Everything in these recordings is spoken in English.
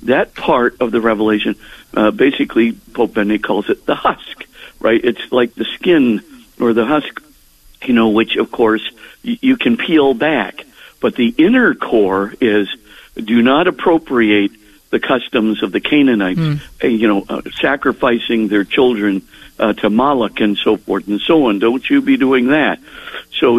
that part of the revelation, basically Pope Benedict calls it the husk, right? It's like the skin or the husk, which of course you can peel back. But the inner core is, do not appropriate the customs of the Canaanites, sacrificing their children to Moloch and so forth and so on. Don't you be doing that. So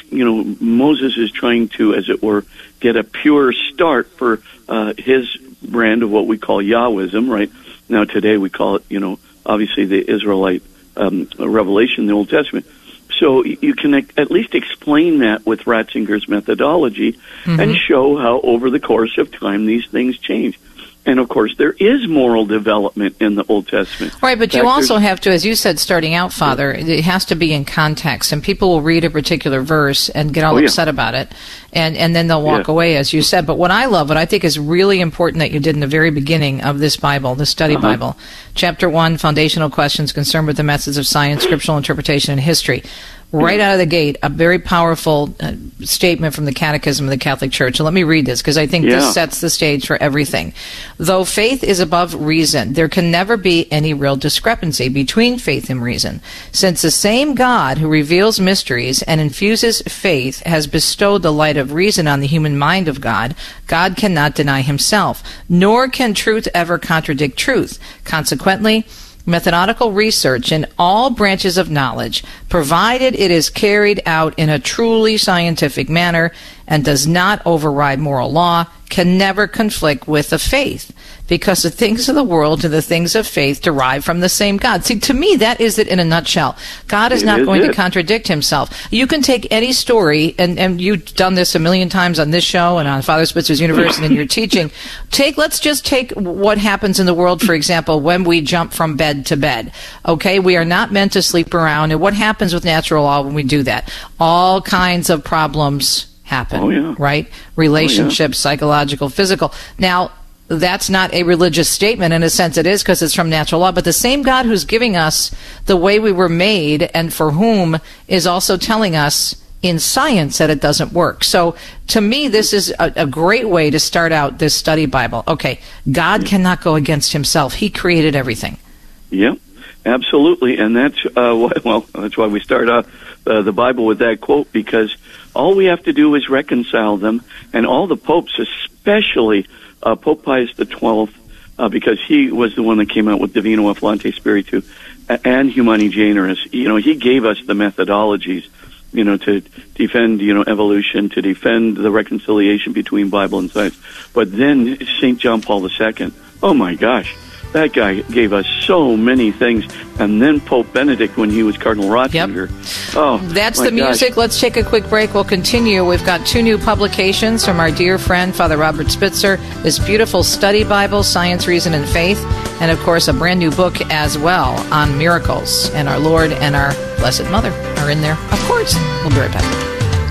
Moses is trying to, as it were, get a pure start for his brand of what we call Yahwism, right? Now today we call it, obviously the Israelite revelation in the Old Testament. So you can at least explain that with Ratzinger's methodology and show how over the course of time these things change. And, of course, there is moral development in the Old Testament. Right, but you also have to, as you said, starting out, Father, it has to be in context. And people will read a particular verse and get all upset about it, and then they'll walk away, as you said. But what I think is really important that you did in the very beginning of this Bible, the study Bible, Chapter 1, Foundational Questions Concerned with the Methods of Science, Scriptural Interpretation, and History. Right out of the gate, a very powerful statement from the Catechism of the Catholic Church. So let me read this, because I think this sets the stage for everything. Though faith is above reason, there can never be any real discrepancy between faith and reason, since the same God who reveals mysteries and infuses faith has bestowed the light of reason on the human mind of God. God cannot deny himself, nor can truth ever contradict truth. Consequently, methodological research in all branches of knowledge, provided it is carried out in a truly scientific manner and does not override moral law, can never conflict with the faith, because the things of the world and the things of faith derive from the same God. See, to me, that is it in a nutshell. God is not going to contradict himself. You can take any story, and you've done this a million times on this show and on Father Spitzer's Universe and in your teaching. Let's just take what happens in the world, for example, when we jump from bed to bed. Okay, we are not meant to sleep around, and what happens with natural law when we do that? All kinds of problems happen, right? Relationships, psychological, physical. Now, that's not a religious statement. In a sense it is, because it's from natural law, but the same God who's giving us the way we were made and for whom is also telling us in science that it doesn't work. So to me, this is a great way to start out this study Bible. Okay, God cannot go against himself. He created everything. Yeah, absolutely. And that's that's why we start out the Bible with that quote, because all we have to do is reconcile them. And all the popes, especially Pope Pius XII, because he was the one that came out with Divino Afflante Spiritu and Humani Generis. He gave us the methodologies, to defend, evolution, to defend the reconciliation between Bible and science. But then St. John Paul II, oh my gosh, that guy gave us so many things. And then Pope Benedict, when he was Cardinal Ratzinger. Yep. Oh, that's the music. Gosh. Let's take a quick break. We'll continue. We've got 2 new publications from our dear friend, Father Robert Spitzer. This beautiful study Bible, Science, Reason, and Faith. And, of course, a brand new book as well on miracles. And our Lord and our Blessed Mother are in there, of course. We'll be right back.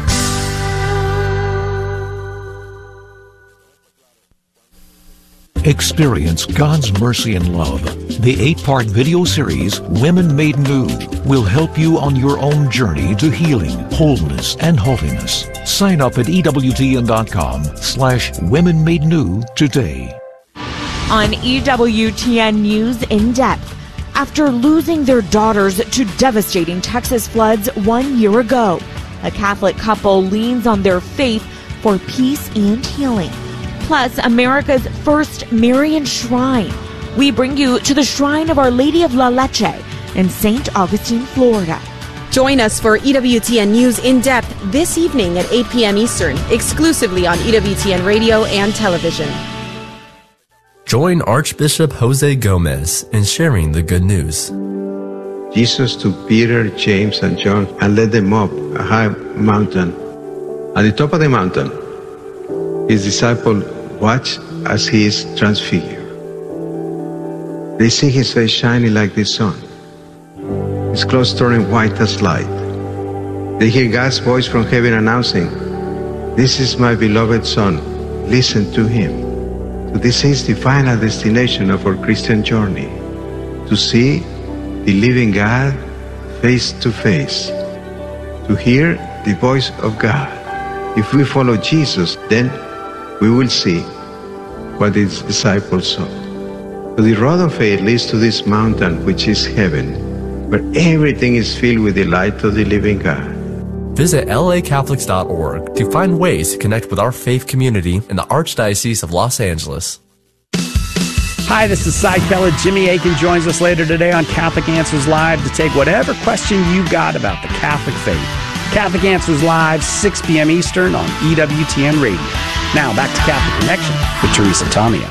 Experience God's mercy and love. The 8-part video series, Women Made New, will help you on your own journey to healing, wholeness, and holiness. Sign up at EWTN.com/Women Made New today. On EWTN News In Depth, after losing their daughters to devastating Texas floods 1 year ago, a Catholic couple leans on their faith for peace and healing. Plus, America's first Marian shrine. We bring you to the Shrine of Our Lady of La Leche in St. Augustine, Florida. Join us for EWTN News In Depth this evening at 8 p.m. Eastern, exclusively on EWTN Radio and Television. Join Archbishop Jose Gomez in sharing the good news. Jesus took Peter, James, and John and led them up a high mountain. At the top of the mountain, his disciples watch as he is transfigured. They see his face shining like the sun, his clothes turning white as light. They hear God's voice from heaven announcing, "This is my beloved Son, listen to him." So this is the final destination of our Christian journey, to see the living God face to face, to hear the voice of God. If we follow Jesus, then we will see what his disciples saw. So the road of faith leads to this mountain, which is heaven, where everything is filled with the light of the living God. Visit lacatholics.org to find ways to connect with our faith community in the Archdiocese of Los Angeles. Hi, this is Cy Keller. Jimmy Akin joins us later today on Catholic Answers Live to take whatever question you've got about the Catholic faith. Catholic Answers Live, 6 p.m. Eastern on EWTN Radio. Now, back to Catholic Connection with Teresa Tomeo.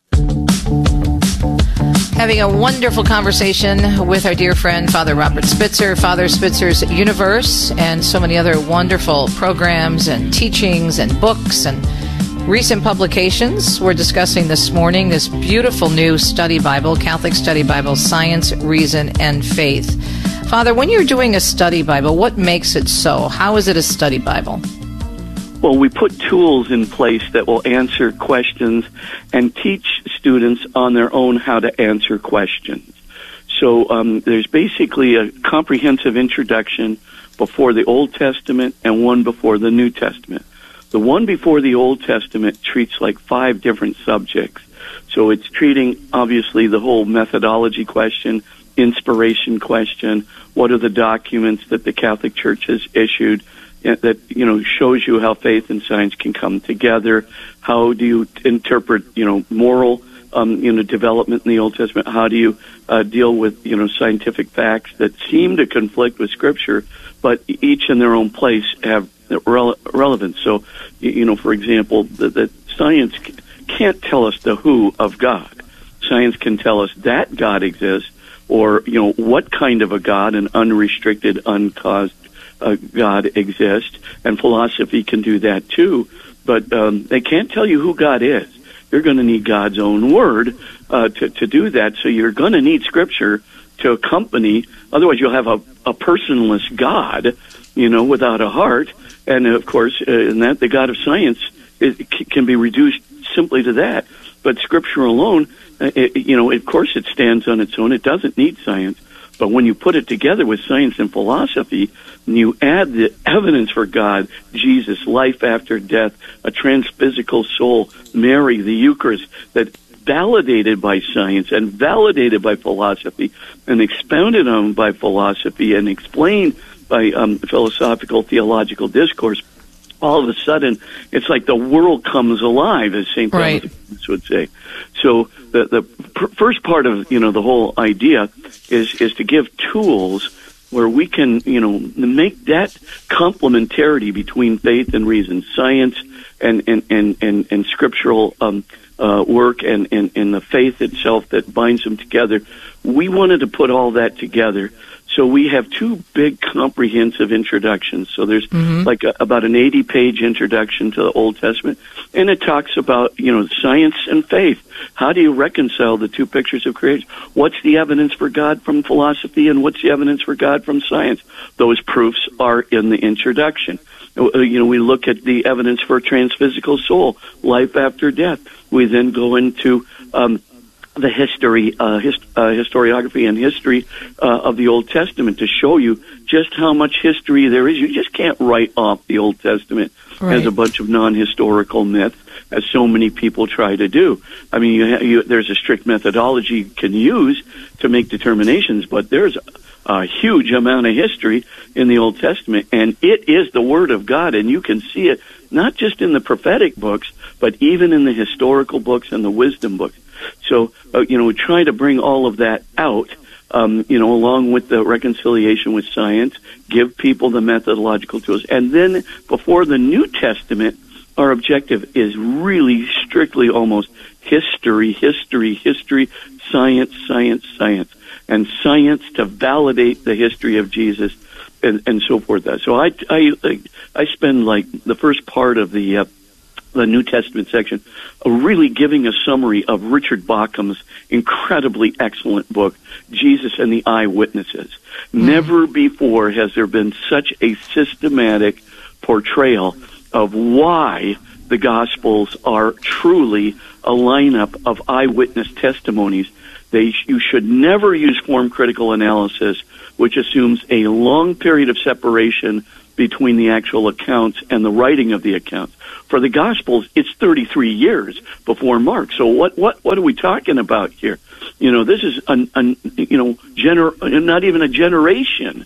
Having a wonderful conversation with our dear friend, Father Robert Spitzer, Father Spitzer's Universe, and so many other wonderful programs and teachings and books and recent publications. We're discussing this morning this beautiful new study Bible, Catholic Study Bible, Science, Reason, and Faith. Father, when you're doing a study Bible, what makes it so? How is it a study Bible? Well, we put tools in place that will answer questions and teach students on their own how to answer questions. So there's basically a comprehensive introduction before the Old Testament and one before the New Testament. The one before the Old Testament treats like 5 different subjects. So it's treating, obviously, the whole methodology question, inspiration question, what are the documents that the Catholic Church has issued that, shows you how faith and science can come together. How do you interpret, moral, development in the Old Testament? How do you deal with, scientific facts that seem to conflict with Scripture, but each in their own place have relevance? So, for example, that science can't tell us the who of God. Science can tell us that God exists, or, what kind of a God, an unrestricted, uncaused God exists, and philosophy can do that too, but they can't tell you who God is. You're going to need God's own word to do that, so you're going to need Scripture to accompany, otherwise you'll have a personless God, without a heart, and of course, in that, the God of science can be reduced simply to that, but Scripture alone, of course it stands on its own, it doesn't need science. But when you put it together with science and philosophy, and you add the evidence for God, Jesus, life after death, a transphysical soul, Mary, the Eucharist, that validated by science and validated by philosophy and expounded on by philosophy and explained by philosophical theological discourse, all of a sudden, it's like the world comes alive, as St. Thomas Aquinas would say. So the first part of, the whole idea is to give tools where we can, make that complementarity between faith and reason, science and scriptural work and the faith itself that binds them together. We wanted to put all that together. So we have 2 big comprehensive introductions. So there's about an 80-page introduction to the Old Testament, and it talks about, science and faith. How do you reconcile the 2 pictures of creation? What's the evidence for God from philosophy, and what's the evidence for God from science? Those proofs are in the introduction. We look at the evidence for transphysical soul, life after death. We then go into the historiography and history of the Old Testament to show you just how much history there is. You just can't write off the Old Testament as a bunch of non-historical myths, as so many people try to do. I mean, there's a strict methodology you can use to make determinations, but there's a huge amount of history in the Old Testament, and it is the Word of God, and you can see it not just in the prophetic books, but even in the historical books and the wisdom books. So, we try to bring all of that out, along with the reconciliation with science, give people the methodological tools. And then before the New Testament, our objective is really strictly almost history, science, and science to validate the history of Jesus and so forth. So I spend like the first part of the New Testament section, really giving a summary of Richard Bauckham's incredibly excellent book, Jesus and the Eyewitnesses. Never before has there been such a systematic portrayal of why the Gospels are truly a lineup of eyewitness testimonies. You should never use form critical analysis which assumes a long period of separation between the actual accounts and the writing of the accounts. For the Gospels, it's 33 years before Mark. So what are we talking about here? This is not even a generation.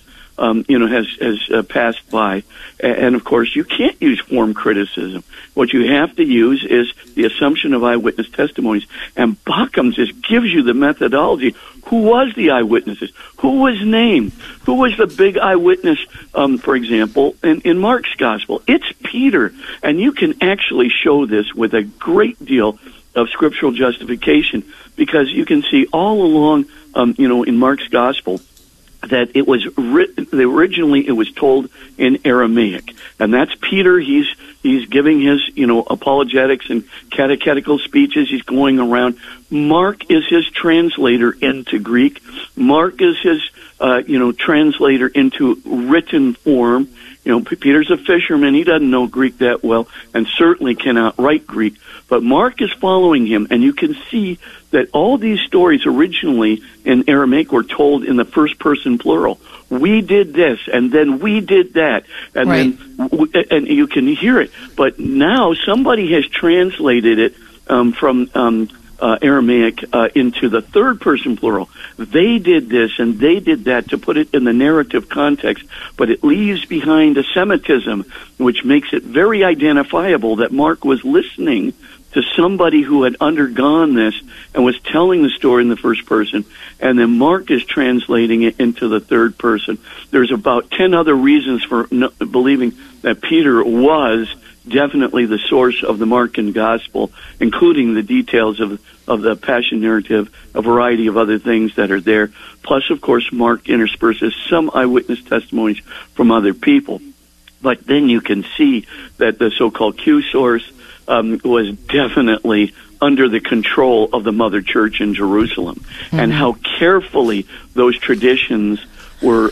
Has passed by. And of course, you can't use form criticism. What you have to use is the assumption of eyewitness testimonies. And Bauckham just gives you the methodology. Who was the eyewitnesses? Who was named? Who was the big eyewitness, for example, in Mark's gospel? It's Peter. And you can actually show this with a great deal of scriptural justification, because you can see all along, in Mark's gospel, that it was originally it was told in Aramaic, and that's Peter. He's giving his apologetics and catechetical speeches. He's going around. Mark is his translator into Greek. Mark is his translator into written form. Peter's a fisherman. He doesn't know Greek that well, and certainly cannot write Greek. But Mark is following him, and you can see that all these stories originally in Aramaic were told in the first person plural. We did this, and then we did that, and right. and you can hear it. But now somebody has translated it from Aramaic into the third person plural. They did this and they did that to put it in the narrative context, but it leaves behind a Semitism, which makes it very identifiable that Mark was listening to somebody who had undergone this and was telling the story in the first person, and then Mark is translating it into the third person. There's about 10 other reasons for believing that Peter was definitely the source of the Markan gospel, including the details of the passion narrative, a variety of other things that are there. Plus, of course, Mark intersperses some eyewitness testimonies from other people. But then you can see that the so-called Q source was definitely under the control of the Mother Church in Jerusalem, and how carefully those traditions were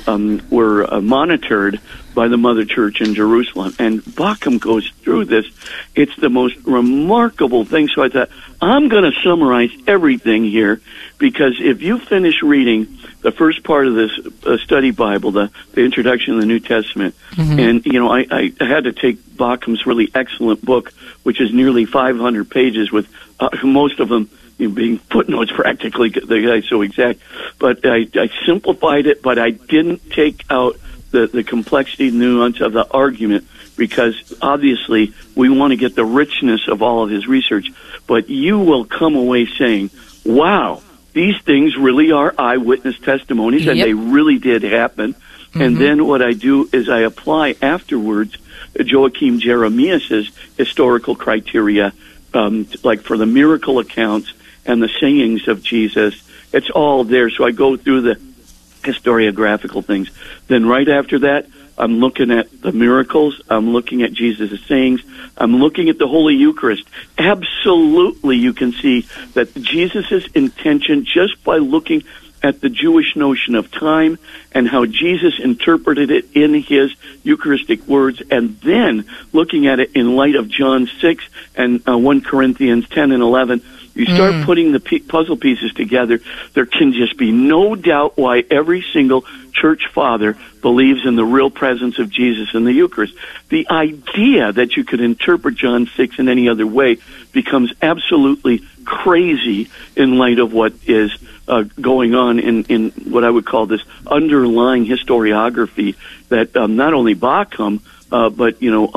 monitored by the Mother Church in Jerusalem. And Bauckham goes through this. It's the most remarkable thing. So I thought, I'm going to summarize everything here, because if you finish reading the first part of this study Bible, the introduction of the New Testament, and, I had to take Bauckham's really excellent book, which is nearly 500 pages with most of them being footnotes practically, the guy's so exact. But I simplified it, but I didn't take out the complexity and nuance of the argument, because obviously we want to get the richness of all of his research. But you will come away saying, wow, these things really are eyewitness testimonies, and they really did happen. And then what I do is I apply afterwards Joachim Jeremias's historical criteria, like for the miracle accounts and the sayings of Jesus. It's all there. So I go through the historiographical things. Then right after that, I'm looking at the miracles. I'm looking at Jesus' sayings. I'm looking at the Holy Eucharist. Absolutely, you can see that Jesus' intention, just by looking at the Jewish notion of time and how Jesus interpreted it in his Eucharistic words, and then looking at it in light of John 6 and 1 Corinthians 10 and 11, you start putting the puzzle pieces together. There can just be no doubt why every single church father believes in the real presence of Jesus in the Eucharist. The idea that you could interpret John 6 in any other way becomes absolutely crazy in light of what is going on in what I would call this underlying historiography that not only Bauckham, but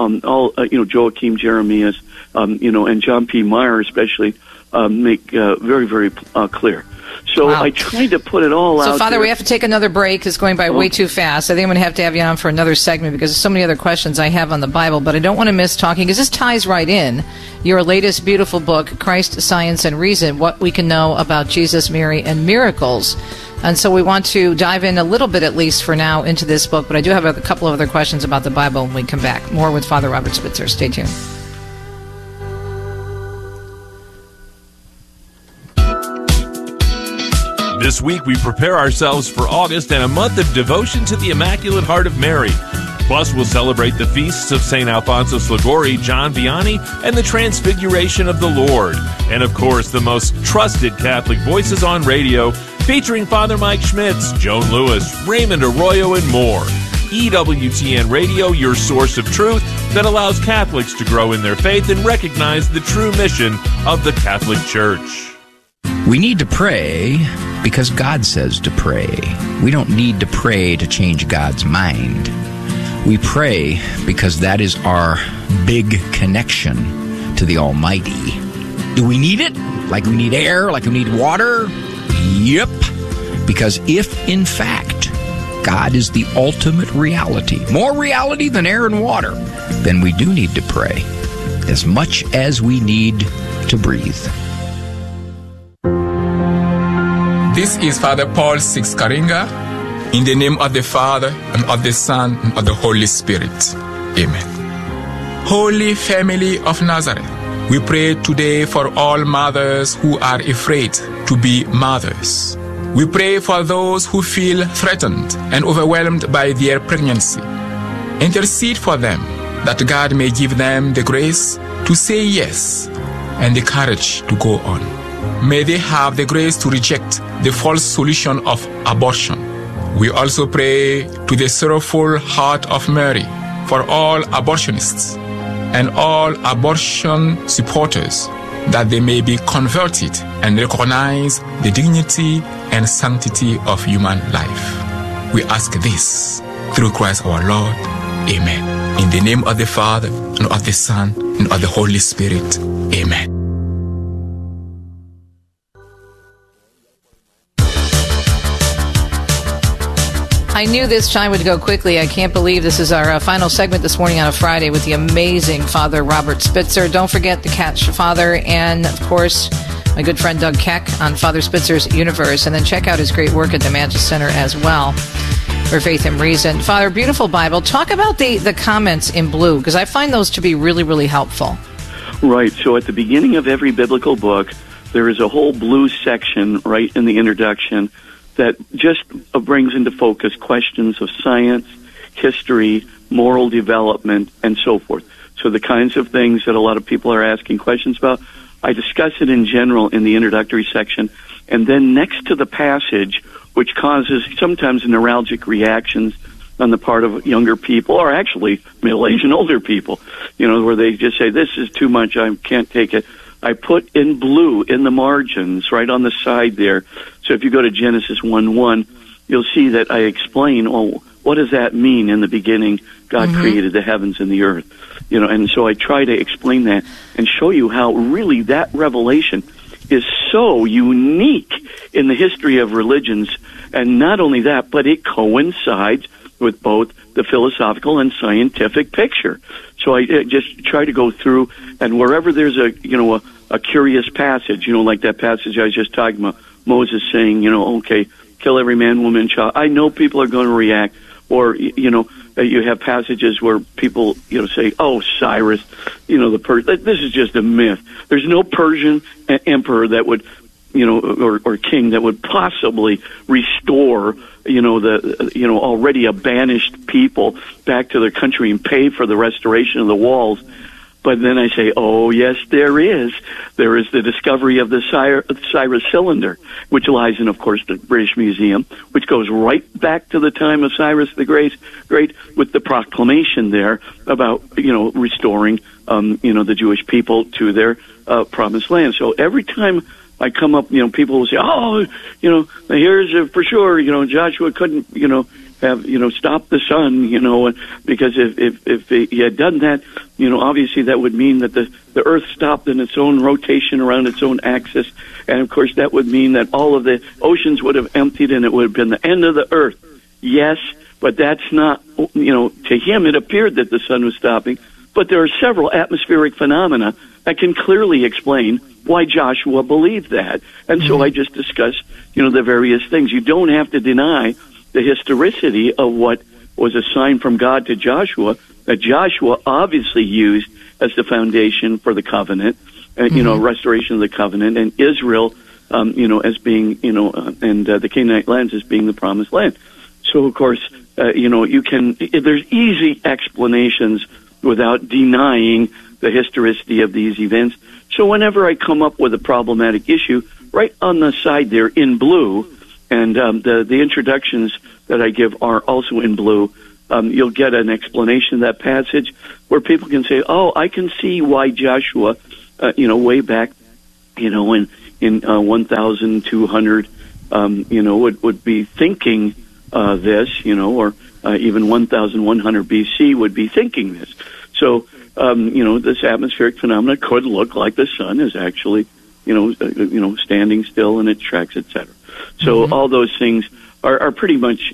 Joachim Jeremias, and John P. Meyer especially make very, very clear. So I tried to put it all out. So, Father, there. we have to take another break. It's going by way too fast. I think I'm going to have you on for another segment, because there's so many other questions I have on the Bible, but I don't want to miss talking, because this ties right in. Your latest beautiful book, Christ, Science, and Reason, What We Can Know About Jesus, Mary, and Miracles. And so we want to dive in a little bit, at least for now, into this book, but I do have a couple of other questions about the Bible when we come back. More with Father Robert Spitzer. Stay tuned. This week, we prepare ourselves for August and a month of devotion to the Immaculate Heart of Mary. Plus, we'll celebrate the feasts of St. Alfonso Liguori, John Vianney, and the Transfiguration of the Lord. And, of course, the most trusted Catholic voices on radio, featuring Father Mike Schmitz, Joan Lewis, Raymond Arroyo, and more. EWTN Radio, your source of truth that allows Catholics to grow in their faith and recognize the true mission of the Catholic Church. We need to pray because God says to pray. We don't need to pray to change God's mind. We pray because that is our big connection to the Almighty. Do we need it? Like we need air? Like we need water? Yep. Because if, in fact, God is the ultimate reality, more reality than air and water, then we do need to pray as much as we need to breathe. This is Father Paul Six Karinga, in the name of the Father, and of the Son, and of the Holy Spirit. Amen. Holy Family of Nazareth, we pray today for all mothers who are afraid to be mothers. We pray for those who feel threatened and overwhelmed by their pregnancy. Intercede for them, that God may give them the grace to say yes and the courage to go on. May they have the grace to reject the false solution of abortion. We also pray to the sorrowful heart of Mary for all abortionists and all abortion supporters, that they may be converted and recognize the dignity and sanctity of human life. We ask this through Christ our Lord. Amen. In the name of the Father, and of the Son, and of the Holy Spirit. Amen. I knew this time would go quickly. I can't believe this is our final segment this morning on a Friday with the amazing Father Robert Spitzer. Don't forget the Catch Father and, of course, my good friend Doug Keck on Father Spitzer's Universe. And then check out his great work at the Magis Center as well for Faith and Reason. Father, beautiful Bible. Talk about the comments in blue, because I find those to be really, really helpful. Right. So at the beginning of every biblical book, there is a whole blue section right in the introduction that just brings into focus questions of science, history, moral development, and so forth. So the kinds of things that a lot of people are asking questions about, I discuss it in general in the introductory section. And then next to the passage, which causes sometimes neuralgic reactions on the part of younger people, or actually middle-aged and older people, where they just say, this is too much, I can't take it. I put in blue in the margins right on the side there. So if you go to Genesis 1:1, you'll see that I explain, what does that mean? In the beginning, God created the heavens and the earth. And so I try to explain that and show you how really that revelation is so unique in the history of religions. And not only that, but it coincides with both the philosophical and scientific picture. So I just try to go through, and wherever there's a curious passage, like that passage I was just talking about, Moses saying, okay, kill every man, woman, and child. I know people are going to react. Or, you have passages where people, say, oh, Cyrus, this is just a myth. There's no Persian emperor that would, or king that would possibly restore, the already a banished people back to their country and pay for the restoration of the walls. But then I say, oh, yes, there is. There is the discovery of the Cyrus cylinder, which lies in, of course, the British Museum, which goes right back to the time of Cyrus the Great, with the proclamation there about, restoring, the Jewish people to their promised land. So every time I come up, people will say, oh, here's for sure, Joshua couldn't, have, stopped the sun, because if he had done that, obviously that would mean that the earth stopped in its own rotation around its own axis. And of course that would mean that all of the oceans would have emptied and it would have been the end of the earth. Yes, but that's not, to him it appeared that the sun was stopping, but there are several atmospheric phenomena that can clearly explain why Joshua believed that. And so I just discussed, the various things. You don't have to deny the historicity of what was a sign from God to Joshua, that Joshua obviously used as the foundation for the covenant, restoration of the covenant, and Israel, as being, and the Canaanite lands as being the promised land. So, of course, there's easy explanations without denying the historicity of these events. So whenever I come up with a problematic issue, right on the side there in blue, And the introductions that I give are also in blue. You'll get an explanation of that passage where people can say, "Oh, I can see why Joshua, way back, in 1,200, would be thinking this, or even 1,100 BC would be thinking this." So, this atmospheric phenomena could look like the sun is actually, standing still in its tracks, etc. So all those things are pretty much,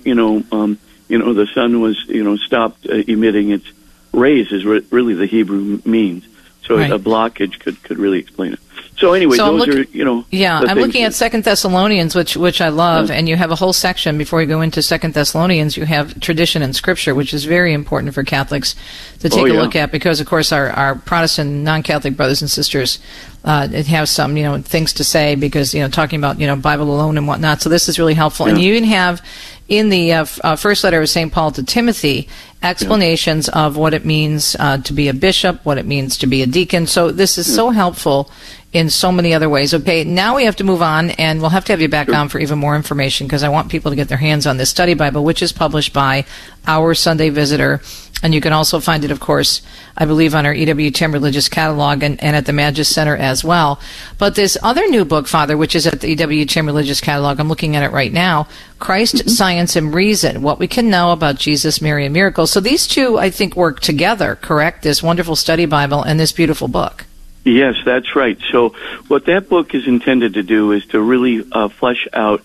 the sun was, stopped emitting its rays is really the Hebrew means. So a blockage could really explain it. So anyway, those are, Yeah, I'm looking at 2 Thessalonians, which I love, and you have a whole section before you go into 2 Thessalonians. You have tradition and scripture, which is very important for Catholics to take a look at because, of course, our Protestant non-Catholic brothers and sisters have some, things to say because, talking about, Bible alone and whatnot. So this is really helpful. And you even have in the first letter of St. Paul to Timothy explanations of what it means to be a bishop, what it means to be a deacon. So this is so helpful in so many other ways. Okay, now we have to move on, and we'll have to have you back on for even more information because I want people to get their hands on this study Bible, which is published by Our Sunday Visitor. And you can also find it, of course, I believe, on our EWTN Religious Catalog and at the Magis Center as well. But this other new book, Father, which is at the EWTN Religious Catalog, I'm looking at it right now, Christ, Science, and Reason, What We Can Know About Jesus, Mary, and Miracles. So these two, I think, work together, correct? This wonderful study Bible and this beautiful book. Yes, that's right. So what that book is intended to do is to really flesh out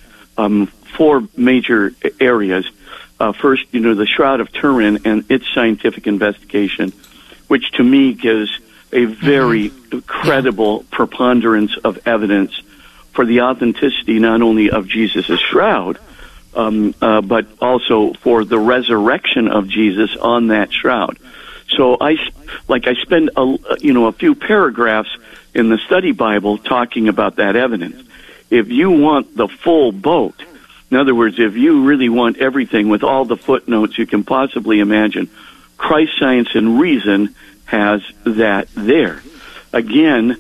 4 major areas. First, the Shroud of Turin and its scientific investigation, which to me gives a very credible preponderance of evidence for the authenticity not only of Jesus' shroud, but also for the resurrection of Jesus on that shroud. So I spend a few paragraphs in the study Bible talking about that evidence. If you want the full boat, in other words, if you really want everything with all the footnotes you can possibly imagine, Christ, Science, and Reason has that there. Again,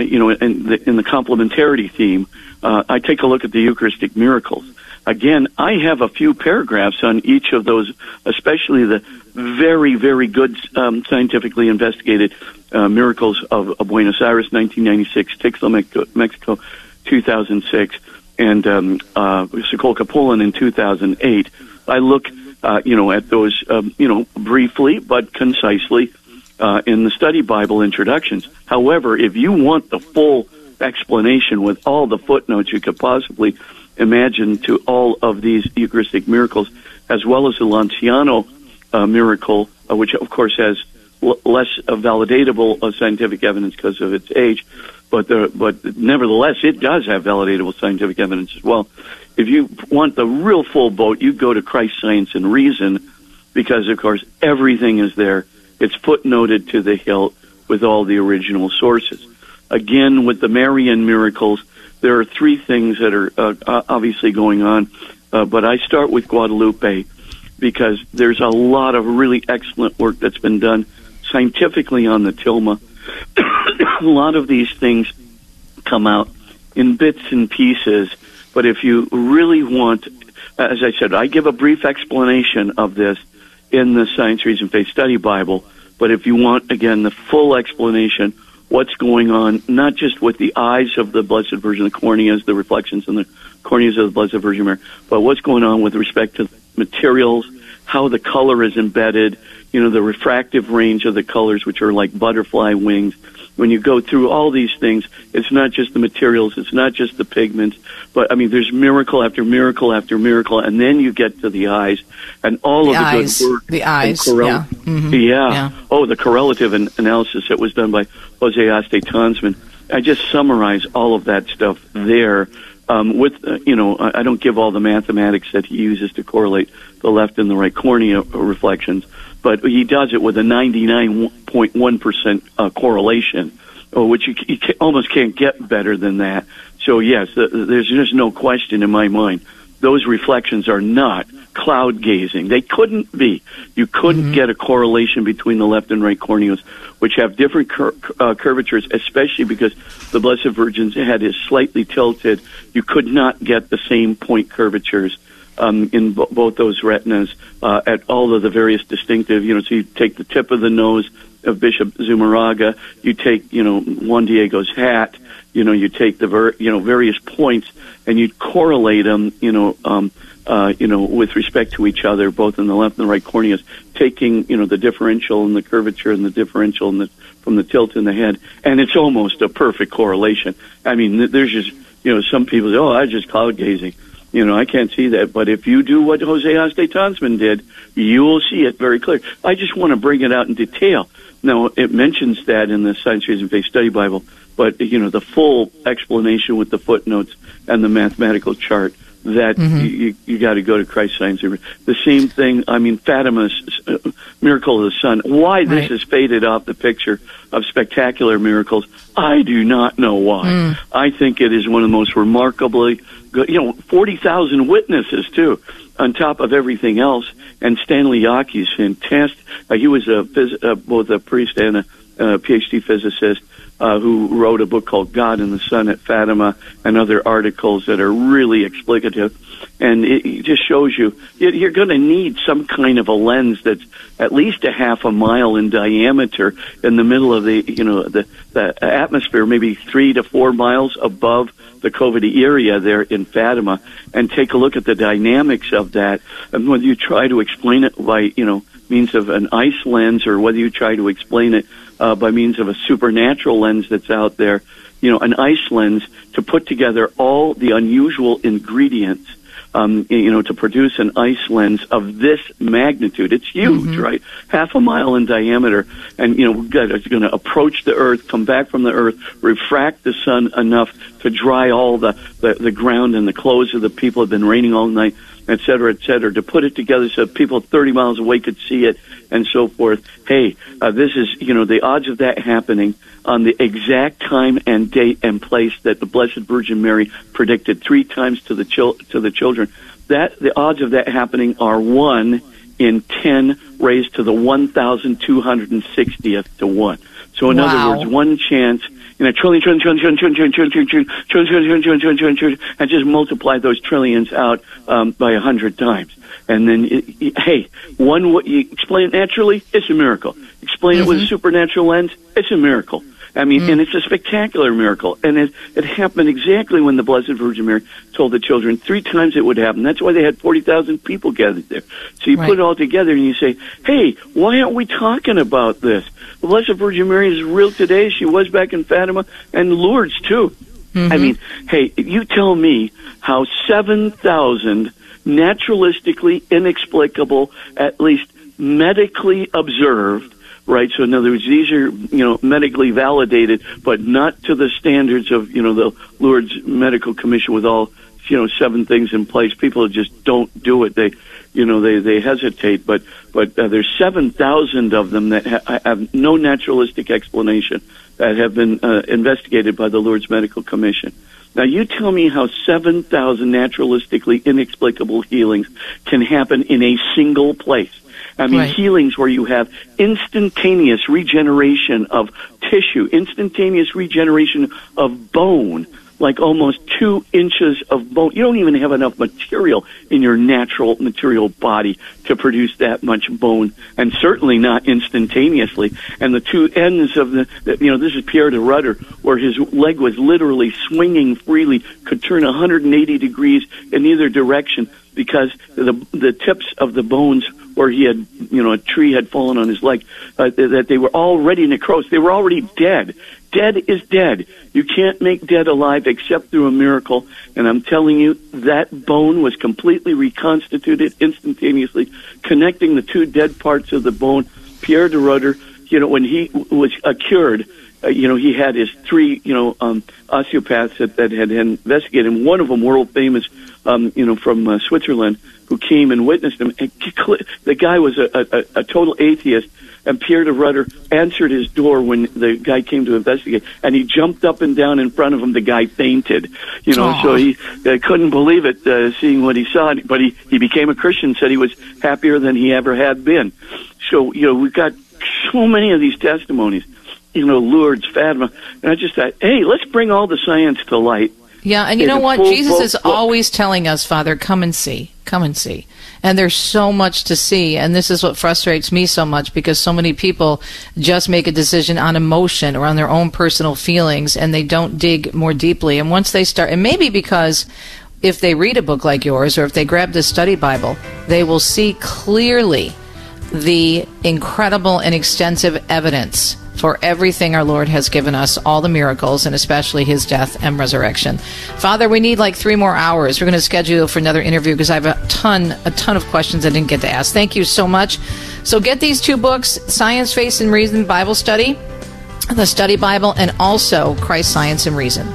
in the complementarity theme, I take a look at the Eucharistic miracles. Again, I have a few paragraphs on each of those, especially the very, very good scientifically investigated miracles of Buenos Aires, 1996, Tixla, Mexico, 2006, and Sokolka, Poland in 2008. I look, at those, briefly but concisely in the study Bible introductions. However, if you want the full explanation with all the footnotes you could possibly imagine to all of these Eucharistic miracles, as well as the Lanciano miracle, which of course has less validatable scientific evidence because of its age, but nevertheless it does have validatable scientific evidence as well. If you want the real full boat, you go to Christ, Science, and Reason, because of course everything is there. It's footnoted to the hilt with all the original sources. Again, with the Marian miracles, there are 3 things that are obviously going on, but I start with Guadalupe because there's a lot of really excellent work that's been done scientifically on the tilma. A lot of these things come out in bits and pieces, but if you really want, as I said, I give a brief explanation of this in the Science, Reason, Faith Study Bible, but if you want, again, the full explanation, what's going on, not just with the eyes of the Blessed Virgin, the corneas, the reflections in the corneas of the Blessed Virgin Mary, but what's going on with respect to materials, how the color is embedded, the refractive range of the colors, which are like butterfly wings. When you go through all these things, it's not just the materials, it's not just the pigments, but there's miracle after miracle after miracle, and then you get to the eyes, and all of the good work. The eyes, the correlative analysis that was done by Jose Aste Tonsman. I just summarize all of that stuff there. I don't give all the mathematics that he uses to correlate the left and the right cornea reflections, but he does it with a 99.1% correlation, which you almost can't get better than that. So yes, there's just no question in my mind those reflections are not cloud gazing. They couldn't be. You couldn't get a correlation between the left and right corneas, which have different curvatures, especially because the Blessed Virgin's head is slightly tilted. You could not get the same point curvatures in both those retinas at all of the various distinctive, so you take the tip of the nose of Bishop Zumarraga, you take, Juan Diego's hat, you take the various points, and you correlate them, with respect to each other, both in the left and the right corneas, taking, the differential and the curvature and the differential from the tilt in the head, and it's almost a perfect correlation. I mean, there's just, some people say, I just cloud gazing. I can't see that. But if you do what Jose Astey-Tonsman did, you will see it very clear. I just want to bring it out in detail. Now, it mentions that in the Science, Reason, Faith Study Bible, but, the full explanation with the footnotes and the mathematical chart, that you got to go to Christ Science. The same thing, Fatima's Miracle of the Sun. Why this is faded off the picture of Spectacular Miracles, I do not know why. I think it is one of the most remarkably good, 40,000 witnesses, too, on top of everything else. And Stanley Yaki's fantastic. He was both a priest and a PhD physicist who wrote a book called God and the Sun at Fatima and other articles that are really explicative. And it just shows you're going to need some kind of a lens that's at least a half a mile in diameter in the middle of the atmosphere, maybe 3 to 4 miles above the Covidi area there in Fatima, and take a look at the dynamics of that. And whether you try to explain it by, means of an ice lens, or whether you try to explain it by means of a supernatural lens that's out there, an ice lens, to put together all the unusual ingredients, to produce an ice lens of this magnitude. It's huge, right? Half a mile in diameter. And, it's going to approach the Earth, come back from the Earth, refract the sun enough to dry all the ground, and the clothes of the people have been raining all night, et cetera, to put it together so people 30 miles away could see it, and so forth. Hey, this is, the odds of that happening on the exact time and date and place that the Blessed Virgin Mary predicted 3 times to the children. The odds of that happening are 1 in 10 raised to the 1,260th to 1. So in other words, one chance, trillion, and just multiply those trillions out by 100 times. And then, you explain it naturally, it's a miracle. Explain it with a supernatural lens, it's a miracle. And it's a spectacular miracle. And it happened exactly when the Blessed Virgin Mary told the children 3 times it would happen. That's why they had 40,000 people gathered there. So you put it all together and you say, hey, why aren't we talking about this? The Blessed Virgin Mary is real today. She was back in Fatima and Lourdes, too. Hey, you tell me how 7,000 naturalistically inexplicable, at least medically observed, right? So in other words, these are, medically validated, but not to the standards of, the Lourdes Medical Commission with all, 7 things in place. People just don't do it. They hesitate, but there's 7,000 of them that have no naturalistic explanation that have been investigated by the Lourdes Medical Commission. Now, you tell me how 7,000 naturalistically inexplicable healings can happen in a single place. Healings where you have instantaneous regeneration of tissue, instantaneous regeneration of bone, like almost 2 inches of bone. You don't even have enough material in your natural material body to produce that much bone, and certainly not instantaneously. And the 2 ends of this is Pierre de Rudder, where his leg was literally swinging freely, could turn 180 degrees in either direction, because the tips of the bones where he had, a tree had fallen on his leg, that they were already necrosed. They were already dead. Dead is dead. You can't make dead alive except through a miracle. And I'm telling you, that bone was completely reconstituted instantaneously, connecting the 2 dead parts of the bone. Pierre de Rudder, when he was cured, he had his three, osteopaths that had investigated him. One of them, world famous, from Switzerland, who came and witnessed him. And the guy was a total atheist. And Pierre de Rudder answered his door when the guy came to investigate, and he jumped up and down in front of him. The guy fainted, so he couldn't believe it, seeing what he saw. But he became a Christian, said he was happier than he ever had been. So, we've got so many of these testimonies, Lourdes, Fatima, and I just thought, hey, let's bring all the science to light. Yeah, and you know what? Jesus is always telling us, Father, come and see. Come and see. And there's so much to see, and this is what frustrates me so much, because so many people just make a decision on emotion or on their own personal feelings, and they don't dig more deeply. And once they start, and maybe because if they read a book like yours, or if they grab the study Bible, they will see clearly the incredible and extensive evidence for everything our Lord has given us, all the miracles, and especially his death and resurrection. Father, we need like 3 more hours. We're going to schedule for another interview because I have a ton of questions I didn't get to ask. Thank you so much. So get these 2 books, Science, Faith, and Reason Bible Study, the Study Bible, and also Christ, Science, and Reason.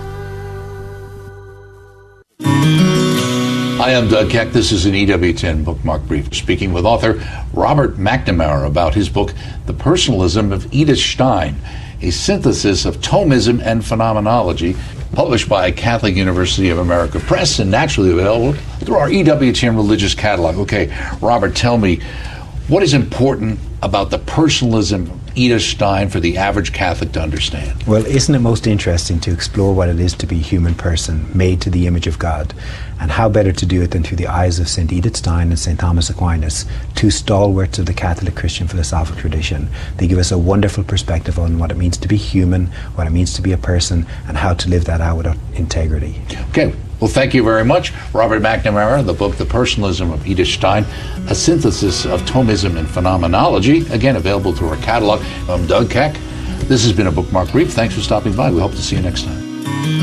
Hi, I'm Doug Keck. This is an EWTN Bookmark Brief, speaking with author Robert McNamara about his book, The Personalism of Edith Stein, a synthesis of Thomism and Phenomenology, published by Catholic University of America Press and naturally available through our EWTN Religious Catalog. Okay, Robert, tell me, what is important about the personalism of Edith Stein for the average Catholic to understand? Well, isn't it most interesting to explore what it is to be a human person made to the image of God? And how better to do it than through the eyes of St. Edith Stein and St. Thomas Aquinas, 2 stalwarts of the Catholic Christian philosophical tradition. They give us a wonderful perspective on what it means to be human, what it means to be a person, and how to live that out with integrity. Okay. Well, thank you very much, Robert McNamara. The book, The Personalism of Edith Stein, a synthesis of Thomism and Phenomenology, again, available through our catalog. I'm Doug Keck. This has been a Bookmark Brief. Thanks for stopping by. We hope to see you next time.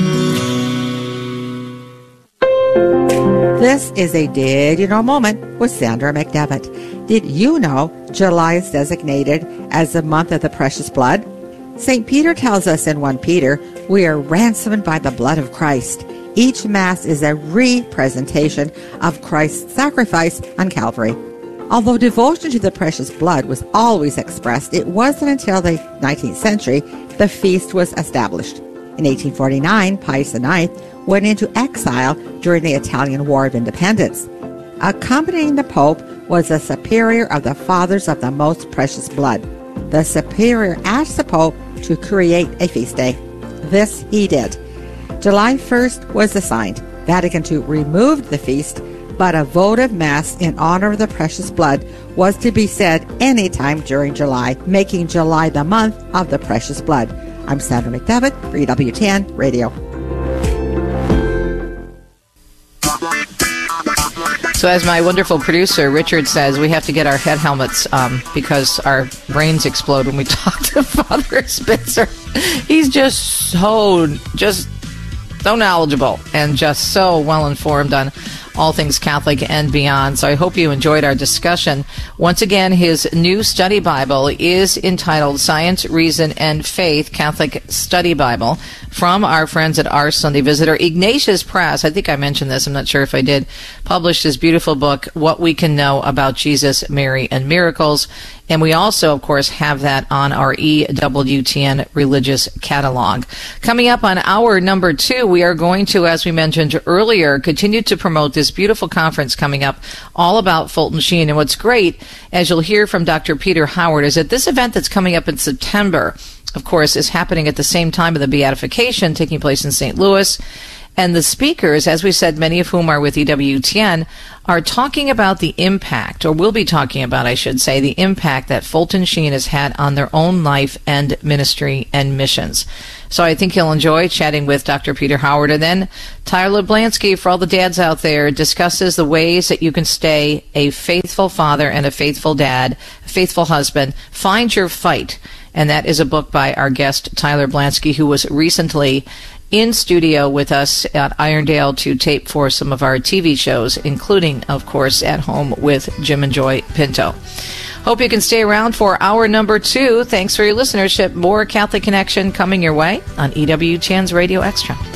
This is a Did You Know moment with Sandra McDevitt. Did you know July is designated as the month of the precious blood? St. Peter tells us in 1 Peter, we are ransomed by the blood of Christ. Each Mass is a representation of Christ's sacrifice on Calvary. Although devotion to the precious blood was always expressed, it wasn't until the 19th century the feast was established. In 1849, Pius IX went into exile during the Italian War of Independence. Accompanying the Pope was a superior of the Fathers of the Most Precious Blood. The superior asked the Pope to create a feast day. This he did. July 1st was assigned. Vatican II removed the feast, but a votive Mass in honor of the precious blood was to be said anytime during July, making July the month of the precious blood. I'm Sandra McDevitt for EWTN Radio. So as my wonderful producer, Richard, says, we have to get our head helmets because our brains explode when we talk to Father Spitzer. He's just so knowledgeable and just so well informed on all things Catholic and beyond. So I hope you enjoyed our discussion. Once again, his new study Bible is entitled Science, Reason, and Faith, Catholic Study Bible, from our friends at Our Sunday Visitor. Ignatius Press, I think I mentioned this, I'm not sure if I did, published his beautiful book, What We Can Know About Jesus, Mary, and Miracles. And we also, of course, have that on our EWTN Religious Catalog. Coming up on hour number 2, we are going to, as we mentioned earlier, continue to promote this beautiful conference coming up all about Fulton Sheen. And what's great, as you'll hear from Dr. Peter Howard, is that this event that's coming up in September, of course, is happening at the same time of the Beatification taking place in St. Louis. And the speakers, as we said, many of whom are with EWTN, are talking about the impact, or will be talking about, I should say, the impact that Fulton Sheen has had on their own life and ministry and missions. So I think you'll enjoy chatting with Dr. Peter Howard. And then Tyler Blansky, for all the dads out there, discusses the ways that you can stay a faithful father and a faithful dad, a faithful husband. Find Your Fight. And that is a book by our guest, Tyler Blansky, who was recently in studio with us at Irondale to tape for some of our TV shows, including, of course, At Home with Jim and Joy Pinto. Hope you can stay around for hour number 2. Thanks for your listenership. More Catholic Connection coming your way on EWTN's Radio Extra.